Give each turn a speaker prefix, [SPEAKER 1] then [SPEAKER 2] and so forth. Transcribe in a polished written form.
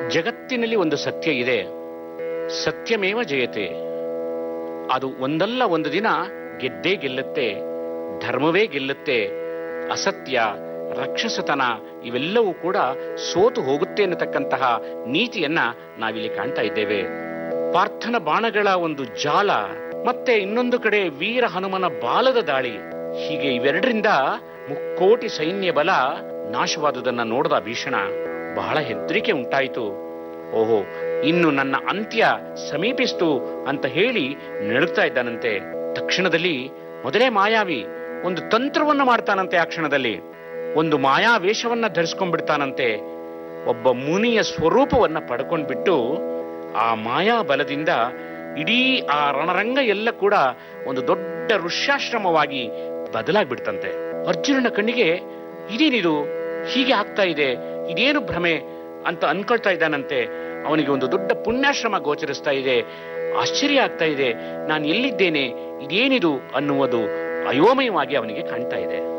[SPEAKER 1] ಜಗತ್ತಿನಲ್ಲಿ ಒಂದು ಸತ್ಯ ಇದೆ, ಸತ್ಯಮೇವ ಜಯತೆ. ಅದು ಒಂದಲ್ಲ ಒಂದು ದಿನ ಗೆದ್ದೇ ಗೆಲ್ಲುತ್ತೆ, ಧರ್ಮವೇ ಗೆಲ್ಲುತ್ತೆ. ಅಸತ್ಯ, ರಾಕ್ಷಸತನ ಇವೆಲ್ಲವೂ ಕೂಡ ಸೋತು ಹೋಗುತ್ತೆ ಅನ್ನತಕ್ಕಂತಹ ನೀತಿಯನ್ನ ನಾವಿಲ್ಲಿ ಕಾಣ್ತಾ ಇದ್ದೇವೆ. ಪಾರ್ಥನ ಬಾಣಗಳ ಒಂದು ಜಾಲ, ಮತ್ತೆ ಇನ್ನೊಂದು ಕಡೆ ವೀರ ಹನುಮನ ಬಾಲದ ದಾಳಿ, ಹೀಗೆ ಇವೆರಡರಿಂದ ಮುಕ್ಕೋಟಿ ಸೈನ್ಯ ಬಲ ನಾಶವಾದುದನ್ನ ನೋಡಿದ ಭೀಷಣ ಬಹಳ ಹೆದರಿಕೆ ಉಂಟಾಯಿತು. ಓಹೋ, ಇನ್ನು ನನ್ನ ಅಂತ್ಯ ಸಮೀಪಿಸ್ತು ಅಂತ ಹೇಳಿ ನಡುಗ್ತಾ ಇದ್ದಾನಂತೆ. ತಕ್ಷಣದಲ್ಲಿ ಮೊದಲೇ ಮಾಯಾವಿ ಒಂದು ತಂತ್ರವನ್ನ ಮಾಡ್ತಾನಂತೆ. ಆ ಕ್ಷಣದಲ್ಲಿ ಒಂದು ಮಾಯಾವೇಷವನ್ನ ಧರಿಸ್ಕೊಂಡ್ಬಿಡ್ತಾನಂತೆ. ಒಬ್ಬ ಮುನಿಯ ಸ್ವರೂಪವನ್ನ ಪಡ್ಕೊಂಡ್ಬಿಟ್ಟು ಆ ಮಾಯಾ ಬಲದಿಂದ ಇಡೀ ಆ ರಣರಂಗ ಎಲ್ಲ ಕೂಡ ಒಂದು ದೊಡ್ಡ ಋಷ್ಯಾಶ್ರಮವಾಗಿ ಬದಲಾಗ್ಬಿಡ್ತಂತೆ. ಅರ್ಜುನನ ಕಣ್ಣಿಗೆ ಇದೇನಿದು, ಹೀಗೆ ಆಗ್ತಾ ಇದೆ, ಇದೇನು ಭ್ರಮೆ ಅಂತ ಅನ್ಕೊಳ್ತಾ ಇದ್ದಾನಂತೆ. ಅವನಿಗೆ ಒಂದು ದೊಡ್ಡ ಪುಣ್ಯಾಶ್ರಮ ಗೋಚರಿಸ್ತಾ ಇದೆ. ಆಶ್ಚರ್ಯ ಆಗ್ತಾ ಇದೆ, ನಾನು ಎಲ್ಲಿದ್ದೇನೆ, ಇದೇನಿದು ಅನ್ನುವುದು ಅಯೋಮಯವಾಗಿ ಅವನಿಗೆ ಕಾಣ್ತಾ ಇದೆ.